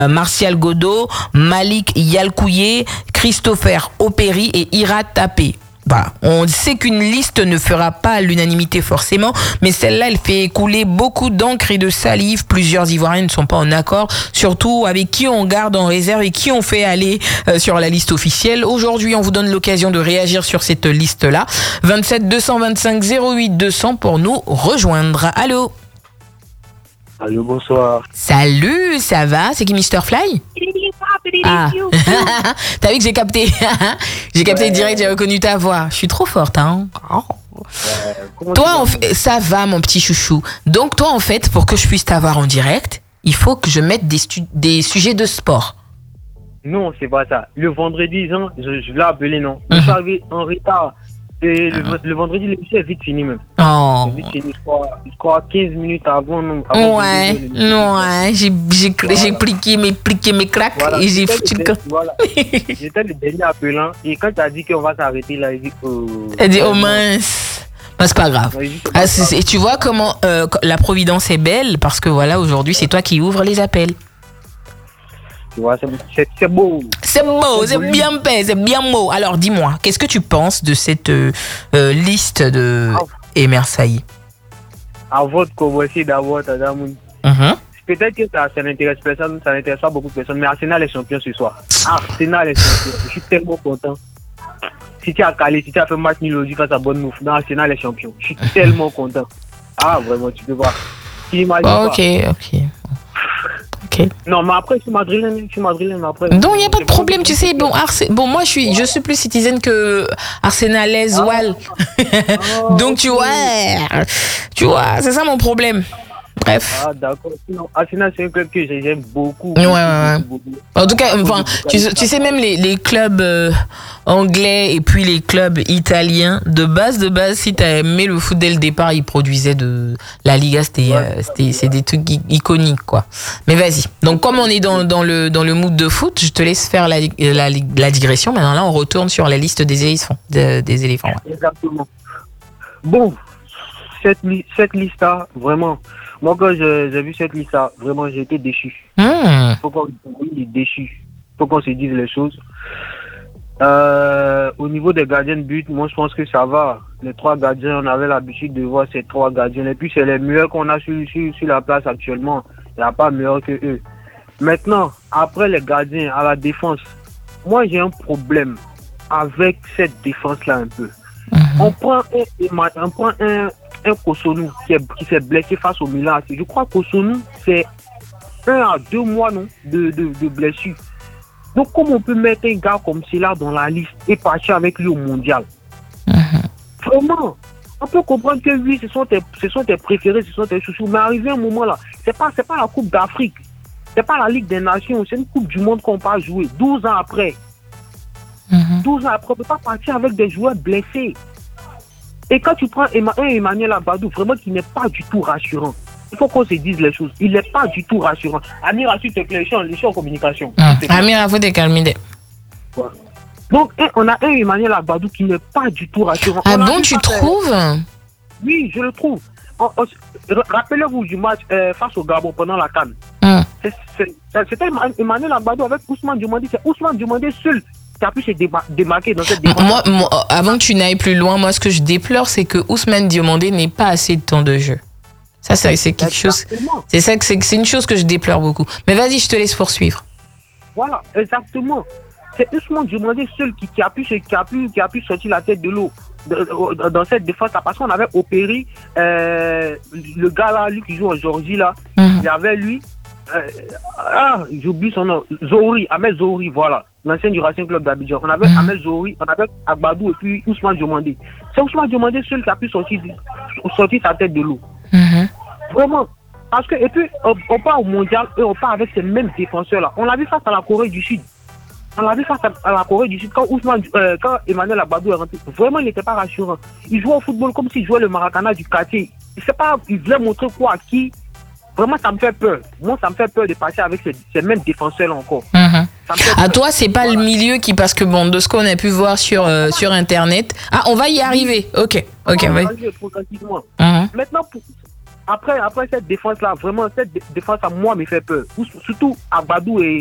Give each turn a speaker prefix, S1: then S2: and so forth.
S1: Martial Godot, Malik Yalkouye, Christopher Operi et Ira Tapé. Voilà. On sait qu'une liste ne fera pas l'unanimité forcément, mais celle-là, elle fait couler beaucoup d'encre et de salive. Plusieurs Ivoiriens ne sont pas en accord, surtout avec qui on garde en réserve et qui on fait aller sur la liste officielle. Aujourd'hui, on vous donne l'occasion de réagir sur cette liste-là. 27 225 08 200 pour nous rejoindre. Allô?
S2: Allô, bonsoir.
S1: Salut, ça va? C'est qui Mr. Fly? Ah, t'as vu que j'ai capté? J'ai capté direct, j'ai reconnu ta voix. Je suis trop forte, hein? Toi, ça va, mon petit chouchou. Donc, toi, en fait, pour que je puisse t'avoir en direct, il faut que je mette des sujets de sport.
S2: Non, c'est pas ça. Le vendredi, je l'ai appelé, non. Je suis arrivé en retard. Et le vendredi, l'émission est vite fini, même.
S1: Oh.
S2: C'est vite fini, je crois 15 minutes avant.
S1: Ouais, j'ai pliqué mes claques voilà, et j'ai foutu le camp.
S2: Voilà. J'étais le dernier appelant. Et quand tu as dit qu'on va s'arrêter là, il dit
S1: elle dit, oh mince. Bah, c'est pas grave. Et tu vois comment la providence est belle, parce que voilà, aujourd'hui, c'est toi qui ouvres les appels.
S2: Tu vois, c'est beau.
S1: C'est beau, c'est bien fait, c'est bien beau. Alors, dis-moi, qu'est-ce que tu penses de cette liste de Emer Saï?
S2: À votre convoiture d'avoir Tadamoun. Peut-être que ça n'intéresse personne, ça n'intéresse pas beaucoup de personnes, mais Arsenal est champion ce soir. Arsenal est champion. Je suis tellement content. Si tu as calé, si tu as fait match nul aujourd'hui face à Bournemouth, Arsenal est champion. Je suis tellement content. Ah, vraiment, tu peux voir.
S1: Ok.
S2: Non, mais après, je suis madrilène après.
S1: Donc, il n'y a pas de problème, tu sais. Bon, moi, je suis plus citizen que arsénalaise, Wall. Donc, tu vois, c'est ça mon problème. Bref.
S2: Ah, d'accord. Arsenal, c'est un club que j'aime beaucoup.
S1: Ouais. En tout cas, tu sais, même les clubs anglais et puis les clubs italiens, de base, si tu as aimé le foot dès le départ, ils produisaient de la Liga, c'est des trucs iconiques, quoi. Mais vas-y. Donc, comme on est dans le mood de foot, je te laisse faire la digression. Maintenant, là, on retourne sur la liste des éléphants. Des éléphants. Ouais.
S2: Exactement. Bon, cette liste-là, vraiment... Moi, quand j'ai vu cette liste-là, vraiment, j'ai été déçu. Faut qu'on se dise les choses. Au niveau des gardiens de but, moi, je pense que ça va. Les 3 gardiens, on avait l'habitude de voir ces 3 gardiens. Et puis, c'est les meilleurs qu'on a sur la place actuellement. Il n'y a pas meilleur que eux. Maintenant, après les gardiens, à la défense, moi, j'ai un problème avec cette défense-là un peu. On prend un Kosonou qui s'est blessé face au Milan. Je crois que Kosonou, c'est 1 à 2 mois de blessure. Donc, comment on peut mettre un gars comme celui-là dans la liste et partir avec lui au mondial? Vraiment, on peut comprendre que oui, ce sont tes préférés, ce sont tes chouchous, mais arrivé un moment là, c'est pas la Coupe d'Afrique, c'est pas la Ligue des Nations, c'est une Coupe du Monde qu'on va jouer 12 ans après. 12 ans après, on ne peut pas partir avec des joueurs blessés. Et quand tu prends un Emmanuel Abadou, vraiment qui n'est pas du tout rassurant, il faut qu'on se dise les choses. Il n'est pas du tout rassurant. Amir, s'il te plaît, je suis en communication.
S1: Amir, il faut te calmer.
S2: Donc, on a un Emmanuel Abadou qui n'est pas du tout rassurant.
S1: Ah bon, tu trouves?
S2: Oui, je le trouve. Rappelez-vous du match face au Gabon pendant la CAN. C'était Emmanuel Abadou avec Ousmane Diomandé. C'est Ousmane Diomandé seul qui a pu se démarquer dans cette défense.
S1: Moi, avant que tu n'ailles plus loin, moi, ce que je déplore, c'est que Ousmane Diomandé n'ait pas assez de temps de jeu. Ça, c'est quelque chose. C'est une chose que je déplore beaucoup. Mais vas-y, je te laisse poursuivre.
S2: Voilà, exactement. C'est Ousmane Diomandé seul qui a pu sortir la tête de l'eau dans cette défense parce qu'on avait opéré le gars là, lui qui joue en Géorgie là, il y avait lui. J'oublie son nom. Ahmed Zohri, voilà. L'ancien du Racing Club d'Abidjan. On avait Ahmed Zohri, on avait Agbadou et puis Ousmane Diomandé. C'est Ousmane Diomandé seul qui a pu sortir sa tête de l'eau. Vraiment. Parce que, et puis, on part au mondial et on part avec ces mêmes défenseurs-là. On l'a vu face à la Corée du Sud. Quand Emmanuel Agbadou est rentré. Vraiment, il n'était pas rassurant. Il jouait au football comme s'il jouait le Maracana du quartier. Il voulait montrer quoi à qui. Vraiment, ça me fait peur. Moi, ça me fait peur de passer avec ces mêmes défenseurs-là encore.
S1: À toi, c'est pas le milieu qui, parce que bon, de ce qu'on a pu voir sur Internet. Ah, on va y arriver. Ok.
S2: On va y arriver progressivement. Maintenant, après cette défense-là, vraiment, cette défense à moi me fait peur. Surtout Agbadou et